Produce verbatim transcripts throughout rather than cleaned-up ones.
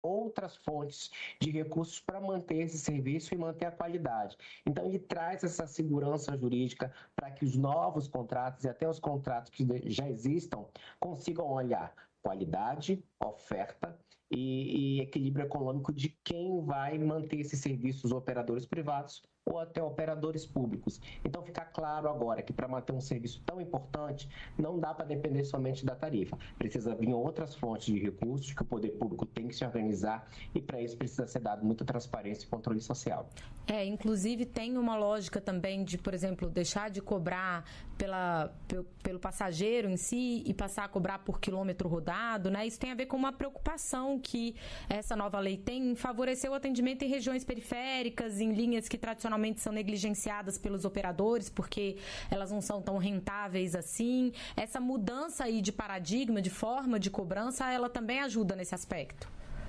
outras fontes de recursos para manter esse serviço e manter a qualidade. Então, ele traz essa segurança jurídica para que os novos contratos e até os contratos que já existam consigam olhar qualidade, oferta e, e equilíbrio econômico de quem vai manter esses serviços, operadores privados ou até operadores públicos. Então, fica claro agora que para manter um serviço tão importante, não dá para depender somente da tarifa. Precisa vir outras fontes de recursos que o poder público tem que se organizar e, para isso, precisa ser dado muita transparência e controle social. É, inclusive, tem uma lógica também de, por exemplo, deixar de cobrar pela, pelo, pelo passageiro em si e passar a cobrar por quilômetro rodado, né? Isso tem a ver com uma preocupação que essa nova lei tem em favorecer o atendimento em regiões periféricas, em linhas que tradicionalmente são negligenciadas pelos operadores, porque elas não são tão rentáveis assim. Essa mudança aí de paradigma, de forma de cobrança, ela também ajuda nesse aspecto.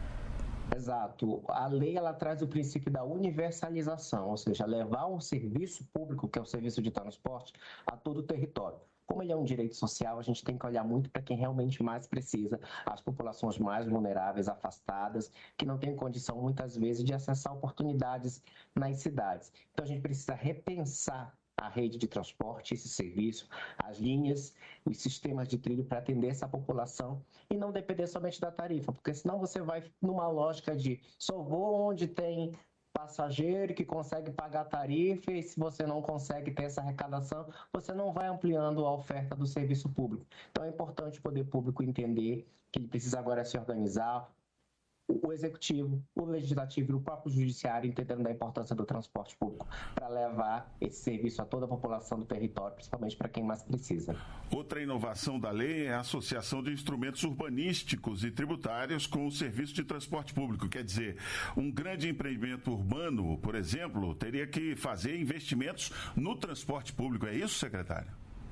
Exato. A lei ela traz o princípio da universalização, ou seja, levar um serviço público, que é o serviço de transporte, a todo o território. Como ele é um direito social, a gente tem que olhar muito para quem realmente mais precisa, as populações mais vulneráveis, afastadas, que não têm condição, muitas vezes, de acessar oportunidades nas cidades. Então, a gente precisa repensar a rede de transporte, esse serviço, as linhas, os sistemas de trilho para atender essa população e não depender somente da tarifa, porque senão você vai numa lógica de só vou onde tem passageiro que consegue pagar a tarifa e se você não consegue ter essa arrecadação, você não vai ampliando a oferta do serviço público. Então é importante o poder público entender que ele precisa agora se organizar, o executivo, o legislativo e o próprio judiciário entendendo da importância do transporte público para levar esse serviço a toda a população do território, principalmente para quem mais precisa. Outra inovação da lei é a associação de instrumentos urbanísticos e tributários com o serviço de transporte público. Quer dizer, um grande empreendimento urbano, por exemplo, teria que fazer investimentos no transporte público. É isso, secretário?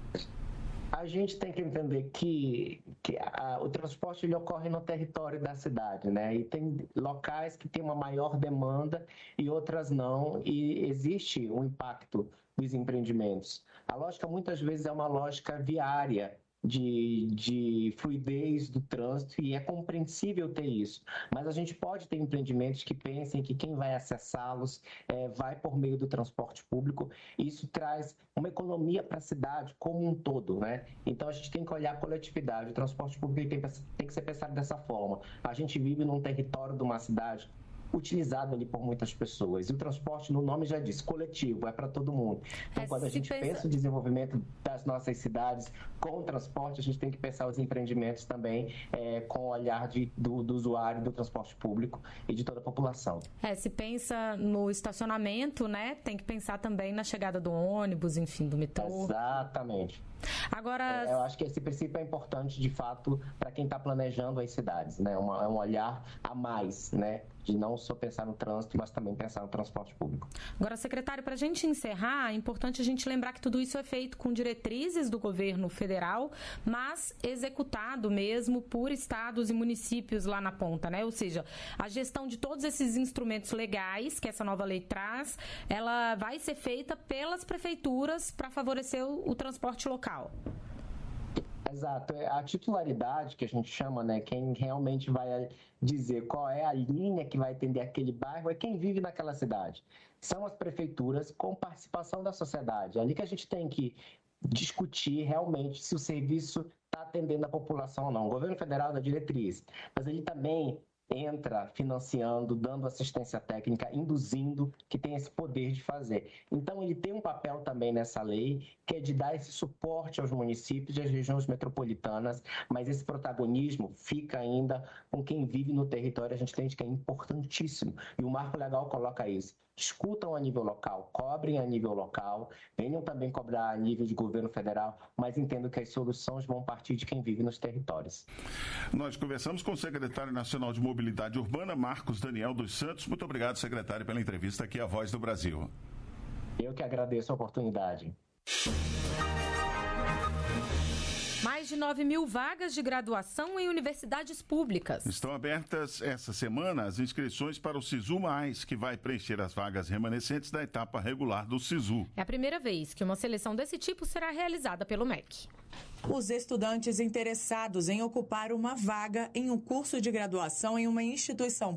A gente tem que entender que, que a, o transporte ele ocorre no território da cidade, né? E tem locais que têm uma maior demanda e outras não, e existe um impacto dos empreendimentos. A lógica muitas vezes é uma lógica viária, De, de fluidez do trânsito, e é compreensível ter isso. Mas a gente pode ter empreendimentos que pensem que quem vai acessá-los é, vai por meio do transporte público, e isso traz uma economia para a cidade como um todo, né? Então a gente tem que olhar a coletividade. O transporte público tem, tem que ser pensado dessa forma. A gente vive num território de uma cidade utilizado ali por muitas pessoas. E o transporte, no nome já diz, coletivo, é para todo mundo. Então, é, quando a gente pensa... pensa o desenvolvimento das nossas cidades com o transporte, a gente tem que pensar os empreendimentos também é, com o olhar de, do, do usuário do transporte público e de toda a população. É, se pensa no estacionamento, né? Tem que pensar também na chegada do ônibus, enfim, do metrô. Exatamente. Agora... É, eu acho que esse princípio é importante, de fato, para quem está planejando as cidades, né? Uma, é um olhar a mais, né? De não só pensar no trânsito, mas também pensar no transporte público. Agora, secretário, para a gente encerrar, é importante a gente lembrar que tudo isso é feito com diretrizes do governo federal, mas executado mesmo por estados e municípios lá na ponta, né? Ou seja, a gestão de todos esses instrumentos legais que essa nova lei traz, ela vai ser feita pelas prefeituras para favorecer o, o transporte local. Exato. A titularidade que a gente chama, né, quem realmente vai dizer qual é a linha que vai atender aquele bairro é quem vive naquela cidade. São as prefeituras com participação da sociedade. É ali que a gente tem que discutir realmente se o serviço está atendendo a população ou não. O governo federal dá diretriz, mas ele também entra financiando, dando assistência técnica, induzindo, que tem esse poder de fazer. Então, ele tem um papel também nessa lei, que é de dar esse suporte aos municípios e às regiões metropolitanas, mas esse protagonismo fica ainda com quem vive no território. A gente entende que é importantíssimo, e o Marco Legal coloca isso. Discutam a nível local, cobrem a nível local, venham também cobrar a nível de governo federal, mas entendo que as soluções vão partir de quem vive nos territórios. Nós conversamos com o secretário nacional de Mobilidade Urbana, Marcos Daniel dos Santos. Muito obrigado, secretário, pela entrevista aqui à Voz do Brasil. Eu que agradeço a oportunidade. Mais de nove mil vagas de graduação em universidades públicas. Estão abertas essa semana as inscrições para o SISU Mais, que vai preencher as vagas remanescentes da etapa regular do SISU. É a primeira vez que uma seleção desse tipo será realizada pelo M E C. Os estudantes interessados em ocupar uma vaga em um curso de graduação em uma instituição